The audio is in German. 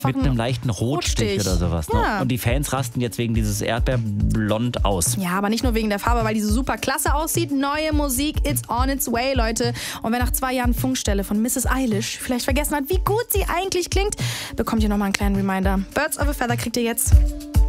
mit einem leichten Rotstich oder sowas. Ne? Ja. Und die Fans rasten jetzt wegen dieses Erdbeerblond aus. Ja, aber nicht nur wegen der Farbe, weil die so super klasse aussieht. Neue Musik, it's on its way, Leute. Und wer nach 2 Jahren Funkstelle von Mrs. Eilish vielleicht vergessen hat, wie gut sie eigentlich klingt, bekommt ihr nochmal einen kleinen Reminder. Birds of a Feather kriegt ihr jetzt.